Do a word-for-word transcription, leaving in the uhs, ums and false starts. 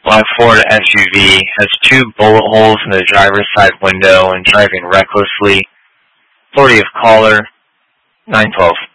Black Ford S U V has two bullet holes in the driver's side window and driving recklessly. Authority of caller, nine twelve.